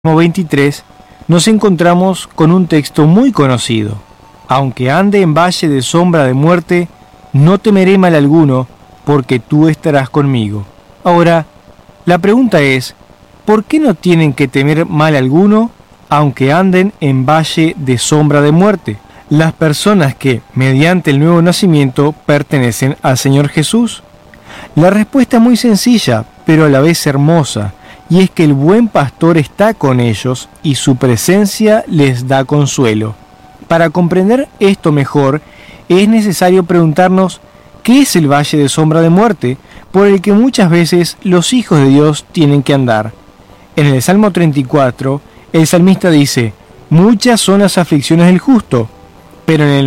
23, nos encontramos con un texto muy conocido. Aunque ande en valle de sombra de muerte, no temeré mal alguno, porque tú estarás conmigo. Ahora, la pregunta es, ¿por qué no tienen que temer mal alguno, aunque anden en valle de sombra de muerte? Las personas que, mediante el nuevo nacimiento, pertenecen al Señor Jesús. La respuesta es muy sencilla, pero a la vez hermosa, y es que el buen pastor está con ellos y su presencia les da consuelo. Para comprender esto mejor, es necesario preguntarnos ¿qué es el valle de sombra de muerte por el que muchas veces los hijos de Dios tienen que andar? En el Salmo 34, el salmista dice, muchas son las aflicciones del justo, pero en el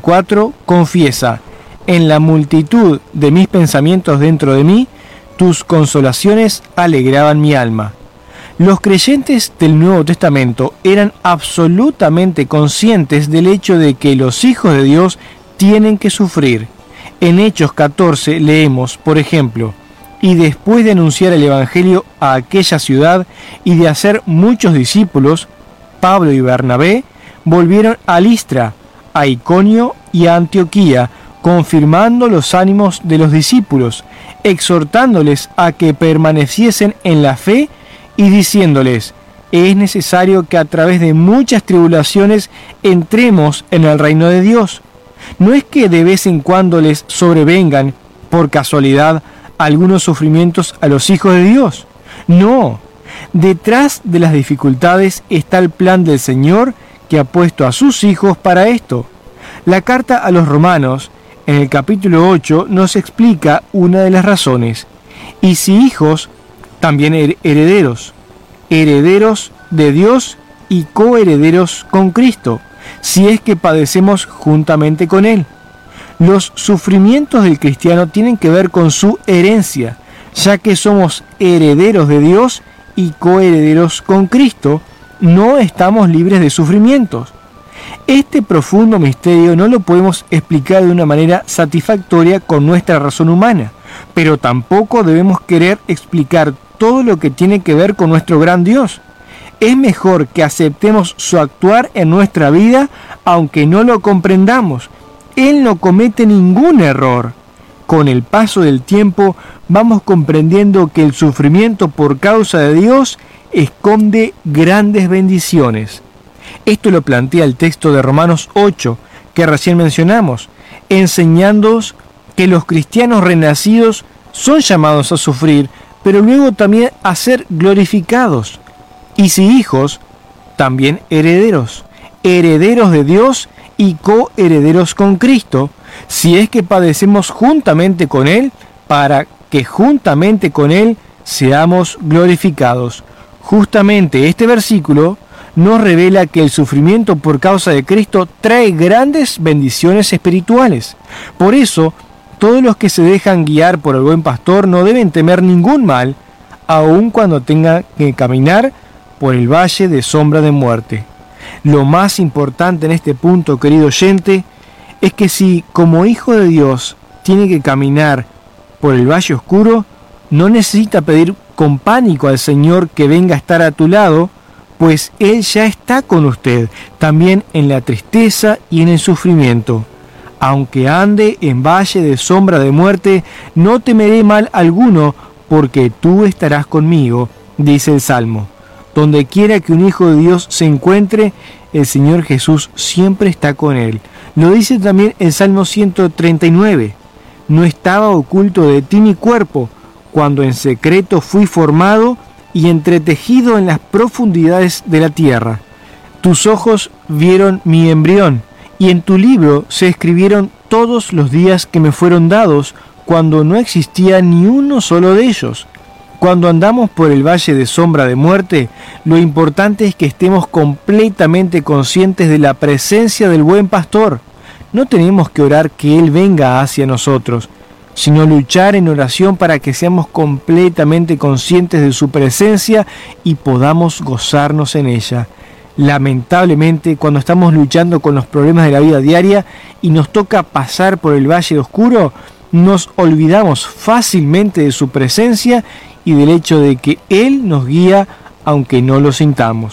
94 confiesa, en la multitud de mis pensamientos dentro de mí, tus consolaciones alegraban mi alma. Los creyentes del Nuevo Testamento eran absolutamente conscientes del hecho de que los hijos de Dios tienen que sufrir. En Hechos 14 leemos, por ejemplo, y después de anunciar el Evangelio a aquella ciudad y de hacer muchos discípulos, Pablo y Bernabé volvieron a Listra, a Iconio y a Antioquía, confirmando los ánimos de los discípulos, exhortándoles a que permaneciesen en la fe y diciéndoles, es necesario que a través de muchas tribulaciones entremos en el reino de Dios. No es que de vez en cuando les sobrevengan, por casualidad, algunos sufrimientos a los hijos de Dios. No, detrás de las dificultades está el plan del Señor que ha puesto a sus hijos para esto. La carta a los Romanos, en el capítulo 8, nos explica una de las razones. Y si hijos, también herederos, herederos de Dios y coherederos con Cristo, si es que padecemos juntamente con Él. Los sufrimientos del cristiano tienen que ver con su herencia, ya que somos herederos de Dios y coherederos con Cristo, no estamos libres de sufrimientos. Este profundo misterio no lo podemos explicar de una manera satisfactoria con nuestra razón humana, pero tampoco debemos querer explicar todo lo que tiene que ver con nuestro gran Dios. Es mejor que aceptemos su actuar en nuestra vida, aunque no lo comprendamos. Él no comete ningún error. Con el paso del tiempo vamos comprendiendo que el sufrimiento por causa de Dios esconde grandes bendiciones. Esto lo plantea el texto de Romanos 8, que recién mencionamos, enseñándonos que los cristianos renacidos son llamados a sufrir, pero luego también a ser glorificados. Y si hijos, también herederos, herederos de Dios y coherederos con Cristo, si es que padecemos juntamente con Él, para que juntamente con Él seamos glorificados. Justamente este versículo nos revela que el sufrimiento por causa de Cristo trae grandes bendiciones espirituales. Por eso, todos los que se dejan guiar por el buen pastor no deben temer ningún mal, aun cuando tengan que caminar por el valle de sombra de muerte. Lo más importante en este punto, querido oyente, es que si como hijo de Dios tiene que caminar por el valle oscuro, no necesita pedir con pánico al Señor que venga a estar a tu lado, pues Él ya está con usted, también en la tristeza y en el sufrimiento. Aunque ande en valle de sombra de muerte, no temeré mal alguno, porque tú estarás conmigo, dice el Salmo. Donde quiera que un hijo de Dios se encuentre, el Señor Jesús siempre está con él. Lo dice también el Salmo 139. No estaba oculto de ti mi cuerpo, cuando en secreto fui formado y entretejido en las profundidades de la tierra. Tus ojos vieron mi embrión, y en tu libro se escribieron todos los días que me fueron dados, cuando no existía ni uno solo de ellos. Cuando andamos por el valle de sombra de muerte, lo importante es que estemos completamente conscientes de la presencia del buen pastor. No tenemos que orar que Él venga hacia nosotros, sino luchar en oración para que seamos completamente conscientes de su presencia y podamos gozarnos en ella. Lamentablemente, cuando estamos luchando con los problemas de la vida diaria y nos toca pasar por el valle oscuro, nos olvidamos fácilmente de su presencia y del hecho de que Él nos guía aunque no lo sintamos.